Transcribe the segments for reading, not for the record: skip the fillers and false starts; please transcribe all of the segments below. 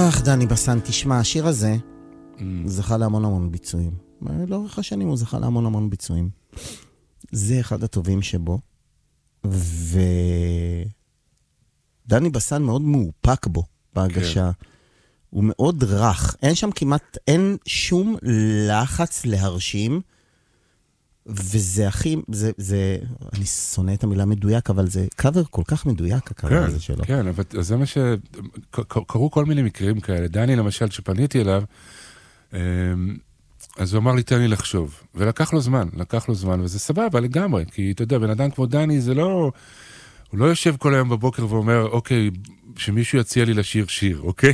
דני בסן, תשמע, השיר הזה זכה להמון המון ביצועים. לאורך השנים הוא זכה להמון המון ביצועים. זה אחד הטובים שבו. ודני בסן מאוד מאופק בו בהגשה. הוא מאוד רך. אין שם כמעט, אין שום לחץ להרשים. וזה הכי, אני שונא את המילה מדויק, אבל זה קאבר כל כך מדויק, הקאבר הזה שלו. כן, אבל זה מה קרו כל מיני מקרים כאלה. דני, למשל, שפניתי אליו, אז הוא אמר לי, תן לי לחשוב. ולקח לו זמן, וזה סבבה לגמרי, כי אתה יודע, בן אדם כמו דני, זה לא, הוא לא יושב כל היום בבוקר ואומר, אוקיי, שמישהו יציע לי לשיר שיר, אוקיי?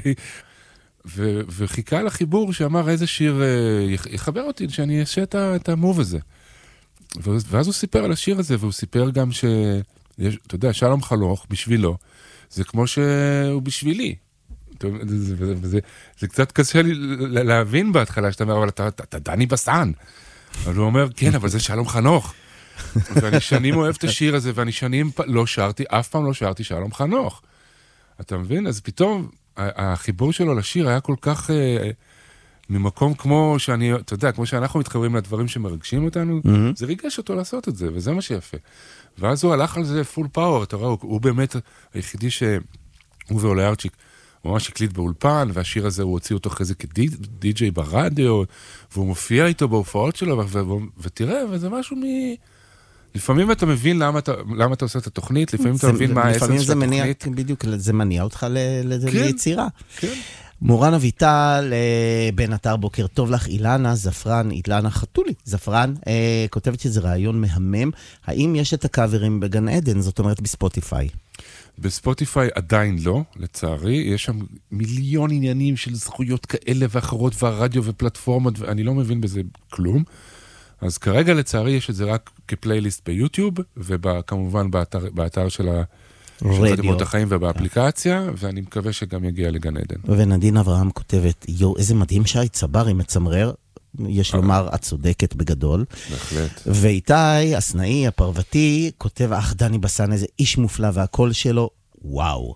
וחיכה לחיבור שאמר איזה שיר יחבר אותי, שאני אעשה את המוב הזה. ואז הוא סיפר על השיר הזה, והוא סיפר גם אתה יודע, שלום חלוך, בשבילו, זה כמו שהוא בשבילי. זה קצת קשה לי להבין בהתחלה, שאתה אומר, אבל אתה דני בסן. אבל הוא אומר, כן, אבל זה שלום חנוך. ואני שנים אוהב את השיר הזה, ואני שנים אף פעם לא שרתי שלום חנוך. אתה מבין? אז פתאום, החיבור שלו לשיר היה כל כך ממקום כמו אתה יודע, כמו שאנחנו מתחברים לדברים שמרגשים אותנו, זה ריגש אותו לעשות את זה, וזה מה שיפה. ואז הוא הלך על זה פול פאוור, אתה רואה, הוא באמת היחידי הוא ואוליירצ'יק, הוא ממש הקליט באולפן, והשיר הזה הוא הוציא אותו אחרי זה כדי-ג'יי ברדיו, והוא מופיע איתו בהופעות שלו, ותראה, וזה משהו לפעמים אתה מבין למה אתה עושה את התוכנית, לפעמים אתה מבין מה האסנס של התוכנית. בדיוק, זה מניע אותך ליצירה. מורן אביטל, בן אתר בוקר טוב לך, אילנה חתולי, זפרן, כותבת שזה רעיון מהמם. האם יש את הקאברים בגן עדן, זאת אומרת בספוטיפיי? בספוטיפיי עדיין לא, לצערי. יש שם מיליון עניינים של זכויות כאלה ואחרות, והרדיו ופלטפורמות, ואני לא מבין בזה כלום. אז כרגע לצערי יש את זה רק כפלייליסט ביוטיוב, וכמובן באתר של רדיו החיים ובאפליקציה, ואני מקווה שגם יגיע לגן עדן. ונדין אברהם כותבת, איזה מדהים שי צברי מצמרר, יש לומר, את צודקת בגדול. בהחלט. ואיתי, הסנאי, הפרוותי, כותב, דני בסן, איזה איש מופלא, והקול שלו, וואו.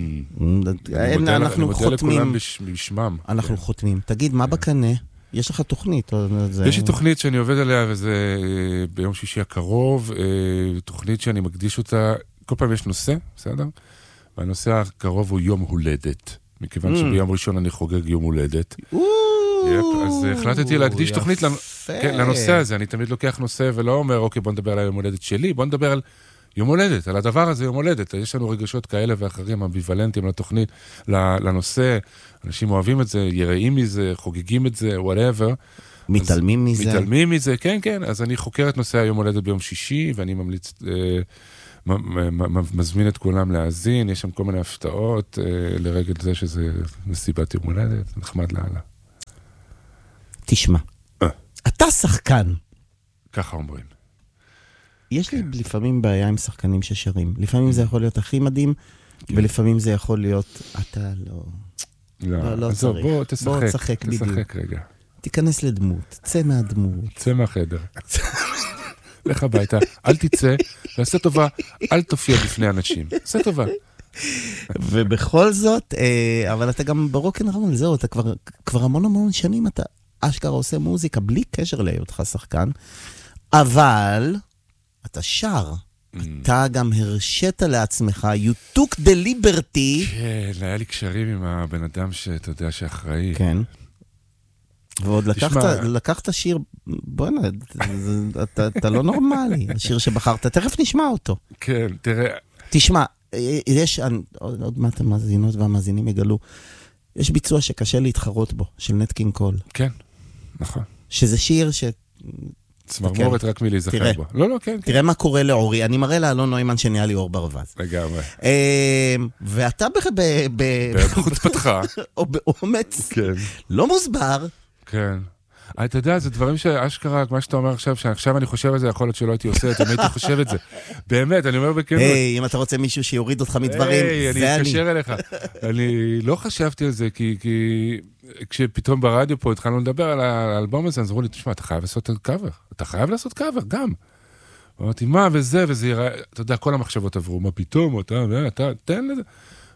אנחנו חותמים. אנחנו חותמים. תגיד, מה בקנה? יש לך תוכנית? יש לי תוכנית שאני עובד עליה, וזה ביום שישי הקרוב, תוכנית שאני מקדיש אותה, כל פעם יש נושא, בסדר? והנושא הקרוב הוא יום הולדת, מכיוון שביום ראשון אני חוגג יום הולדת. אז החלטתי להקדיש תוכנית לנושא הזה, אני תמיד לוקח נושא ולא אומר, אוקיי, בוא נדבר על היום הולדת שלי, בוא נדבר על יום הולדת, על הדבר הזה יום הולדת. יש לנו רגשות כאלה ואחרים, אמביוולנטיים לתוכנית, לנושא, אנשים אוהבים את זה, יראים מזה, חוגגים את זה, whatever. מתעלמים מזה, כן, אז אני חוקר את נושא היום הולדת ביום שישי, ואני ממליץ, מזמין את כולם להאזין, יש שם כל מיני הפתעות, לרגל זה שזה מסיבת יום הולדת, נחמד להעלה. תשמע, אתה שחקן. ככה אומרים. יש לי לפעמים בעיה עם שחקנים ששרים. לפעמים זה יכול להיות הכי מדהים, ולפעמים זה יכול להיות, אתה לא צריך. בוא תשחק רגע. תיכנס לדמות, צא מהדמות. צא מהחדר. לך הביתה, אל תצא, ועשה טובה, אל תופיע בפני אנשים. עשה טובה. ובכל זאת, אבל אתה גם ברוקן רול, זהו, אתה כבר המון שנים, אתה אשכרה עושה מוזיקה, בלי קשר להיותך שחקן, אבל אתה שר. אתה גם הרשית לעצמך, you took the liberty. כן, היה לי קשרים עם הבן אדם שאתה יודע שאחראי. כן. ועוד לקחת שיר, בוא'נה, אתה לא נורמלי, השיר שבחרת, תכף נשמע אותו. כן, תראה. תשמע, יש, עוד מעט המאזינות והמאזינים יגלו, יש ביצוע שקשה להתחרות בו, של נט קינג קול. כן, נכון. שזה שיר צמרמורת רק מלהיזכר בו. לא, כן. תראה מה קורה לאורי, אני מראה לאלון נוימן שנהיה לי אור ברווז. לגמרי. ואתה בחוצפתך. או באומץ. לא מוסבר. כן. אתה יודע, זה דברים שאשכרה, מה שאתה אומר עכשיו, שעכשיו אני חושב על זה, יכול להיות שלא הייתי עושה את זה, אם הייתי חושב את זה. באמת, אני אומר בכנות. אם אתה רוצה מישהו שיוריד אותך מדברים, זה אני אתקשר אליך. אני לא חשבתי על זה, כי כשפתאום ברדיו פה התחלנו לדבר על האלבום הזה, אז אמרו לי, תשמע, אתה חייב לעשות קאבר. אתה חייב לעשות קאבר, גם. אמרתי, מה, וזה יראה, אתה יודע, כל המחשבות עברו, מה פתאום, אתה, תן לזה.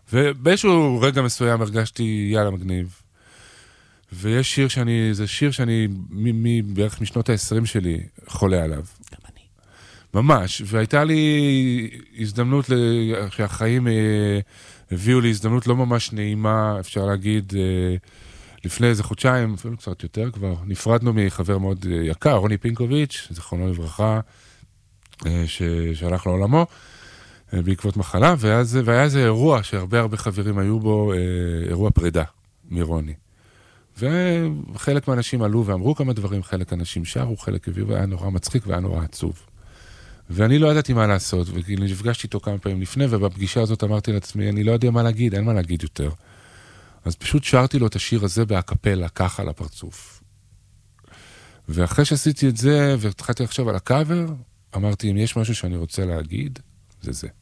ובאיזשהו רגע מסוים הרגשתי, יאללה, מגניב. ויש שיר זה שיר שאני בערך משנות ה-20 שלי חולה עליו. גם אני. ממש, והייתה לי הזדמנות, שהחיים הביאו לי הזדמנות לא ממש נעימה, אפשר להגיד, לפני איזה חודשיים, אפילו קצת יותר כבר, נפרדנו מחבר מאוד יקר, רוני פינקוביץ', זכרונו לברכה, שהלך לעולמו, בעקבות מחלה, והיה איזה אירוע שהרבה חברים היו בו, אירוע פרידה מרוני. וחלק מהאנשים עלו ואמרו כמה דברים, חלק אנשים שרו, חלק הביאו, והיה נורא מצחיק והיה נורא עצוב. ואני לא ידעתי מה לעשות, וכאילו נפגשתי איתו כמה פעמים לפני, ובפגישה הזאת אמרתי לעצמי, אני לא יודע מה להגיד, אין מה להגיד יותר. אז פשוט שרתי לו את השיר הזה בהקפלה, ככה לפרצוף. ואחרי שעשיתי את זה, והתחלתי לחשוב על הקאבר, אמרתי, אם יש משהו שאני רוצה להגיד, זה זה.